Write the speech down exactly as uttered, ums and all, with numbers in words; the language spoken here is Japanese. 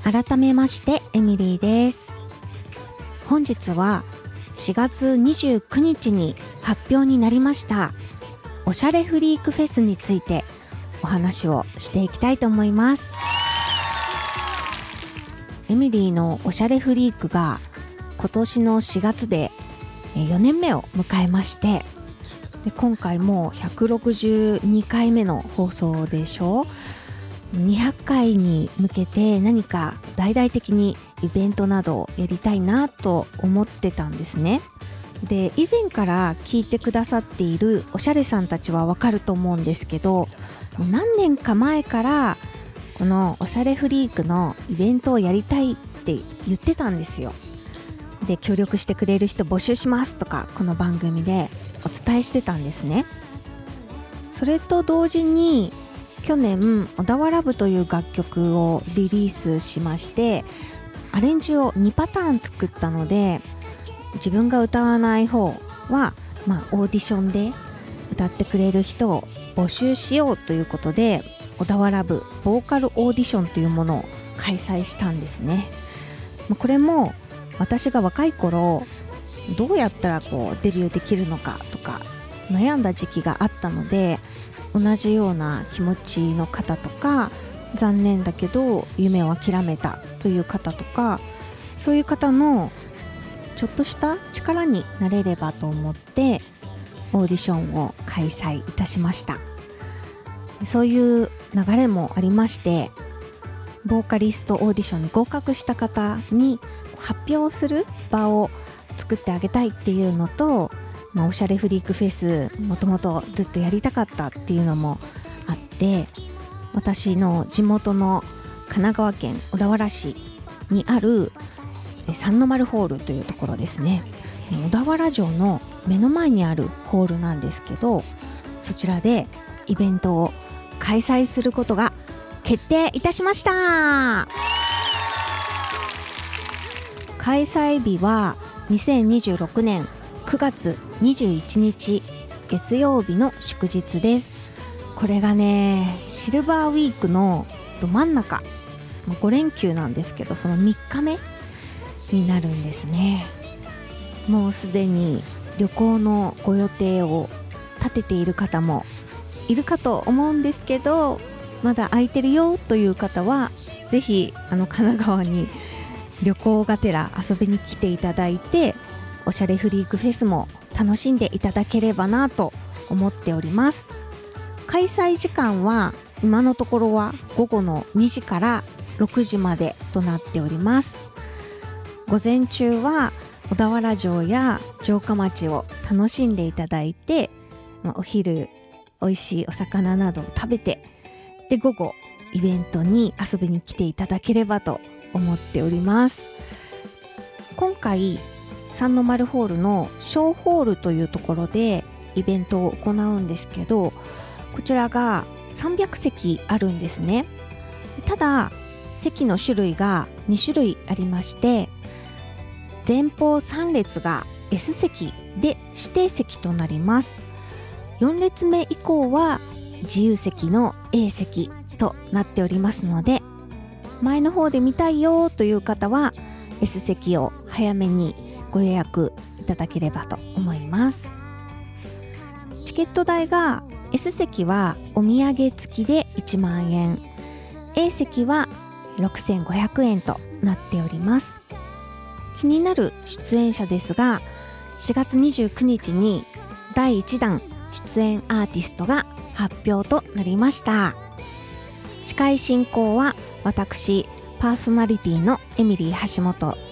改めましてエミリーです。本日はしがつにじゅうくにちに発表になりましたおしゃれフリークフェスについてお話をしていきたいと思います。エミリーのおしゃれフリークが今年のしがつでよねんめを迎えまして、で今回もひゃくろくじゅうにかいめの放送でしょ。にひゃっかいに向けて何か大々的にイベントなどをやりたいなと思ってたんですね。で以前から聞いてくださっているおしゃれさんたちはわかると思うんですけど、もう何年か前からこのおしゃれフリークのイベントをやりたいって言ってたんですよ。で協力してくれる人募集しますとかこの番組でお伝えしてたんですね。それと同時に去年小田原部という楽曲をリリースしまして、アレンジをにパターン作ったので、自分が歌わない方は、まあ、オーディションで歌ってくれる人を募集しようということで、小田原部ボーカルオーディションというものを開催したんですね。これも私が若い頃どうやったらこうデビューできるのかとか悩んだ時期があったので、同じような気持ちの方とか、残念だけど夢を諦めたという方とか、そういう方のちょっとした力になれればと思ってオーディションを開催いたしました。そういう流れもありまして、ボーカリストオーディションに合格した方に発表する場を作ってあげたいっていうのと、まあ、おしゃれフリークフェスもともとずっとやりたかったっていうのもあって、私の地元の神奈川県小田原市にある三の丸ホールというところですね。小田原城の目の前にあるホールなんですけど、そちらでイベントを開催することが決定いたしました。開催日はにせんにじゅうろくねんくがつにじゅういちにち月曜日の祝日です。これがね、シルバーウィークのど真ん中、ご連休なんですけど、そのみっかめになるんですね。もうすでに旅行のご予定を立てている方もいるかと思うんですけど、まだ空いてるよという方はぜひあの神奈川に旅行がてら遊びに来ていただいて、おしゃれフリークフェスも楽しんでいただければなと思っております。開催時間は今のところはごごのにじからろくじまでとなっております。午前中は小田原城や城下町を楽しんでいただいて、まあ、お昼美味しいお魚などを食べて、で午後イベントに遊びに来ていただければと思っております。今回三の丸ホールの小ホールというところでイベントを行うんですけど、こちらがさんびゃくせきあるんですね。ただ席の種類がにしゅるいありまして、前方さんれつが エス 席で指定席となります。よんれつめ以降は自由席の エー 席となっておりますので、前の方で見たいよという方は エス 席を早めにご予約いただければと思います。チケット代が エス 席はお土産付きでいちまんえん、 エー 席はろくせんごひゃくえんとなっております。気になる出演者ですが、しがつにじゅうくにちにだいいちだん出演アーティストが発表となりました。司会進行は私パーソナリティのエミリー橋本